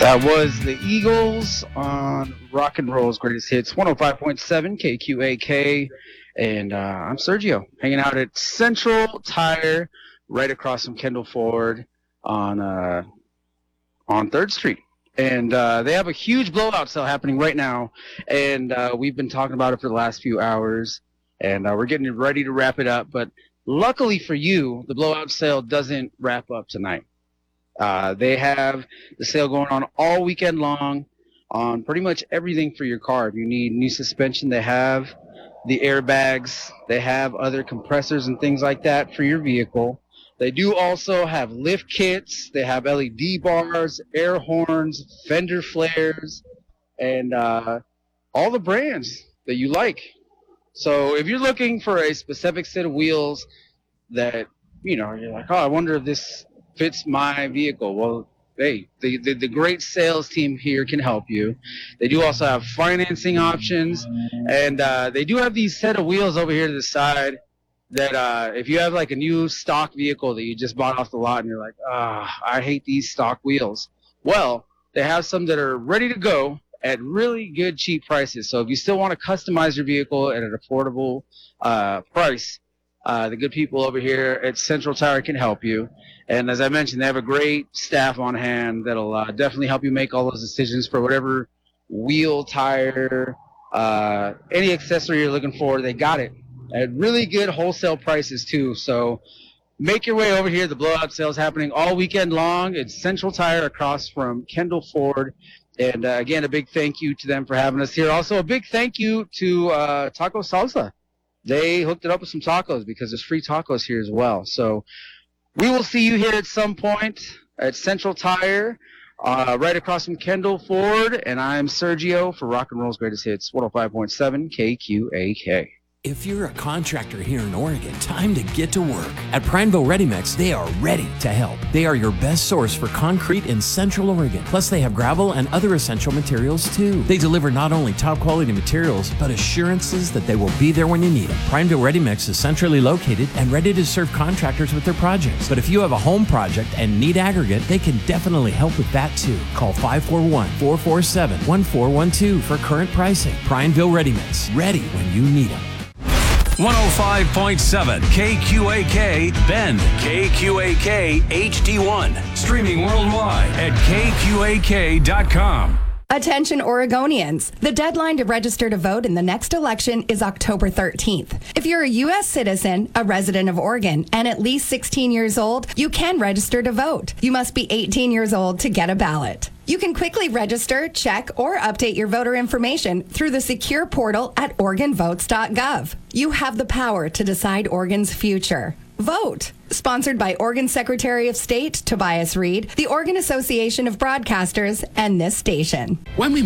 That was the Eagles on Rock and Roll's Greatest Hits, 105.7 KQAK. And I'm Sergio, hanging out at Central Tire, right across from Kendall Ford on 3rd Street. And they have a huge blowout sale happening right now. And we've been talking about it for the last few hours. And we're getting ready to wrap it up. But luckily for you, the blowout sale doesn't wrap up tonight. They have the sale going on all weekend long on pretty much everything for your car. If you need new suspension, they have the airbags. They have other compressors and things like that for your vehicle. They do also have lift kits. They have LED bars, air horns, fender flares, and all the brands that you like. So if you're looking for a specific set of wheels that, you know, you're like, oh, I wonder if this fits my vehicle. Well, hey, the great sales team here can help you. They do also have financing options, and they do have these set of wheels over here to the side that if you have like a new stock vehicle that you just bought off the lot and you're like, I hate these stock wheels. Well, they have some that are ready to go at really good, cheap prices. So if you still want to customize your vehicle at an affordable price, the good people over here at Central Tire can help you. And as I mentioned, they have a great staff on hand that'll definitely help you make all those decisions for whatever wheel, tire, any accessory you're looking for. They got it at really good wholesale prices too. So make your way over here. The blowout sale is happening all weekend long. It's Central Tire across from Kendall Ford. And again, a big thank you to them for having us here. Also, a big thank you to Taco Salsa. They hooked it up with some tacos because there's free tacos here as well. So we will see you here at some point at Central Tire, right across from Kendall Ford. And I'm Sergio for Rock and Roll's Greatest Hits, 105.7 KQAK. If you're a contractor here in Oregon, time to get to work. At Prineville Ready Mix, they are ready to help. They are your best source for concrete in Central Oregon. Plus, they have gravel and other essential materials too. They deliver not only top quality materials, but assurances that they will be there when you need them. Prineville Ready Mix is centrally located and ready to serve contractors with their projects. But if you have a home project and need aggregate, they can definitely help with that too. Call 541-447-1412 for current pricing. Prineville Ready Mix, ready when you need them. 105.7 KQAK Bend, KQAK HD1. Streaming worldwide at KQAK.com. Attention Oregonians. The deadline to register to vote in the next election is October 13th. If you're a U.S. citizen, a resident of Oregon, and at least 16 years old, you can register to vote. You must be 18 years old to get a ballot. You can quickly register, check, or update your voter information through the secure portal at OregonVotes.gov. You have the power to decide Oregon's future. Vote. Sponsored by Oregon Secretary of State Tobias Read, the Oregon Association of Broadcasters, and this station. When we